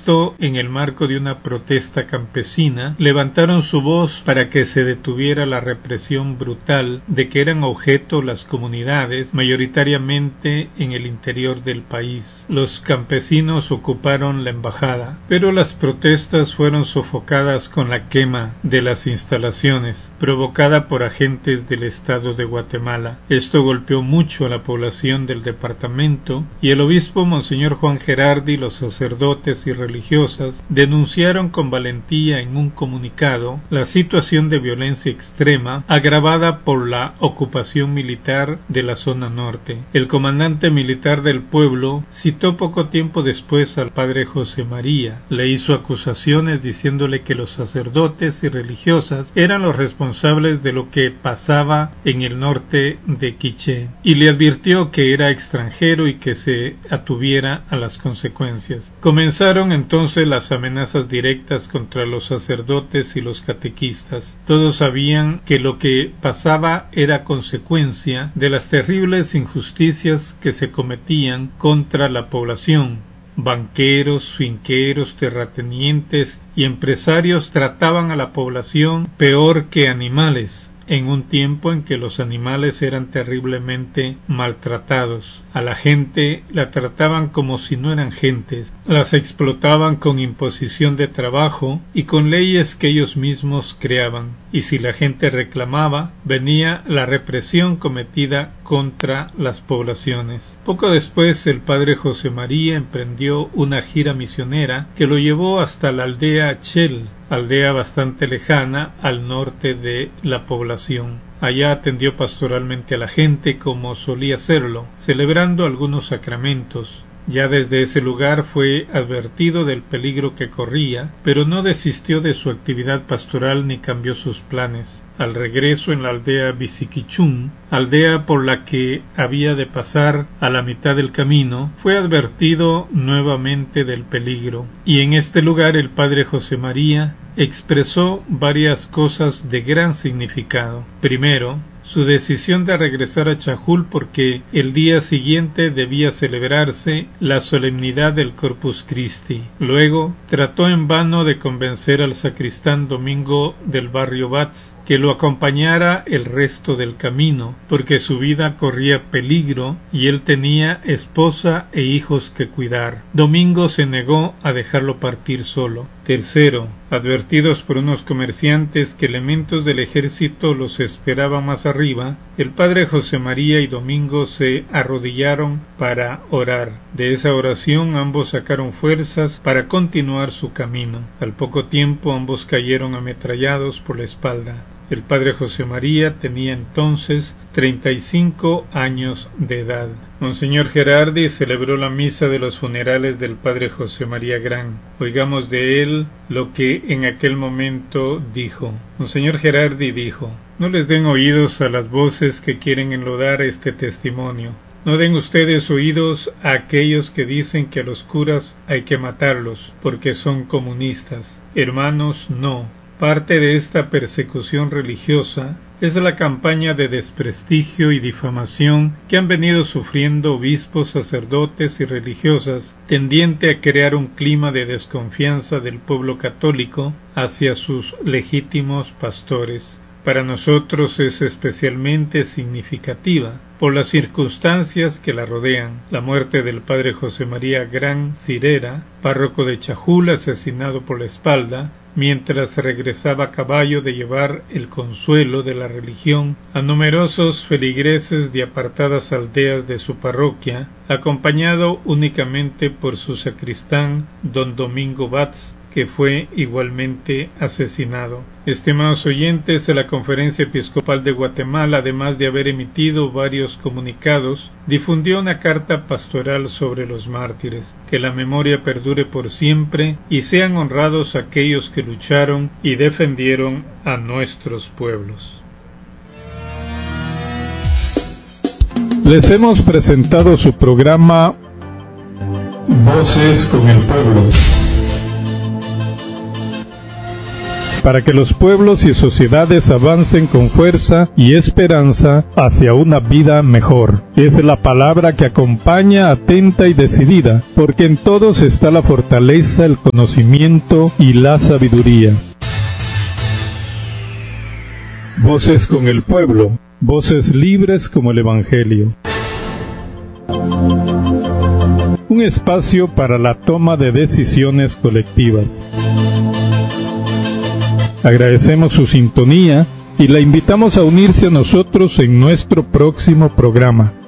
esto en el marco de una protesta campesina, levantaron su voz para que se detuviera la represión brutal de que eran objeto las comunidades, mayoritariamente en el interior del país. Los campesinos ocuparon la embajada, pero las protestas fueron sofocadas con la quema de las instalaciones, provocada por agentes del Estado de Guatemala. Esto golpeó mucho a la población del departamento y el obispo Monseñor Juan Gerardi, los sacerdotes y religiosas denunciaron con valentía en un comunicado la situación de violencia extrema agravada por la ocupación militar de la zona norte. El comandante militar del pueblo citó poco tiempo después al padre José María, le hizo acusaciones diciéndole que los sacerdotes y religiosas eran los responsables de lo que pasaba en el norte de Quiché y le advirtió que era extranjero y que se atuviera a las consecuencias. Comenzaron entonces las amenazas directas contra los sacerdotes y los catequistas. Todos sabían que lo que pasaba era consecuencia de las terribles injusticias que se cometían contra la población. Banqueros, finqueros, terratenientes y empresarios trataban a la población peor que animales, en un tiempo en que los animales eran terriblemente maltratados. A la gente la trataban como si no eran gentes, las explotaban con imposición de trabajo y con leyes que ellos mismos creaban, y si la gente reclamaba, venía la represión cometida contra las poblaciones. Poco después el padre José María emprendió una gira misionera que lo llevó hasta la aldea Chel, aldea bastante lejana al norte de la población. Allá atendió pastoralmente a la gente como solía hacerlo, celebrando algunos sacramentos. Ya desde ese lugar fue advertido del peligro que corría, pero no desistió de su actividad pastoral ni cambió sus planes. Al regreso en la aldea Bisiquichún, aldea por la que había de pasar a la mitad del camino, fue advertido nuevamente del peligro, y en este lugar el padre José María expresó varias cosas de gran significado. Primero, su decisión de regresar a Chajul porque el día siguiente debía celebrarse la solemnidad del Corpus Christi. Luego, trató en vano de convencer al sacristán Domingo del barrio Batz que lo acompañara el resto del camino, porque su vida corría peligro y él tenía esposa e hijos que cuidar. Domingo se negó a dejarlo partir solo. Tercero, advertidos por unos comerciantes que elementos del ejército los esperaban más arriba, el padre José María y Domingo se arrodillaron para orar. De esa oración ambos sacaron fuerzas para continuar su camino. Al poco tiempo ambos cayeron ametrallados por la espalda. El padre José María tenía entonces 35 años de edad. Monseñor Gerardi celebró la misa de los funerales del padre José María Gran. Oigamos de él lo que en aquel momento dijo. Monseñor Gerardi dijo: «No les den oídos a las voces que quieren enlodar este testimonio. No den ustedes oídos a aquellos que dicen que a los curas hay que matarlos porque son comunistas. Hermanos, no. Parte de esta persecución religiosa es la campaña de desprestigio y difamación que han venido sufriendo obispos, sacerdotes y religiosas, tendiente a crear un clima de desconfianza del pueblo católico hacia sus legítimos pastores. Para nosotros es especialmente significativa por las circunstancias que la rodean. La muerte del padre José María Gran Cirera, párroco de Chajul, asesinado por la espalda, mientras regresaba a caballo de llevar el consuelo de la religión a numerosos feligreses de apartadas aldeas de su parroquia, acompañado únicamente por su sacristán don Domingo Batz, que fue igualmente asesinado. Estimados oyentes, de la Conferencia Episcopal de Guatemala, además de haber emitido varios comunicados, difundió una carta pastoral sobre los mártires. Que la memoria perdure por siempre y sean honrados aquellos que lucharon y defendieron a nuestros pueblos. Les hemos presentado su programa Voces con el Pueblo. para que los pueblos y sociedades avancen con fuerza y esperanza hacia una vida mejor. Es la palabra que acompaña atenta y decidida, porque en todos está la fortaleza, el conocimiento y la sabiduría. Voces con el pueblo, voces libres como el Evangelio. Un espacio para la toma de decisiones colectivas. Agradecemos su sintonía y la invitamos a unirse a nosotros en nuestro próximo programa.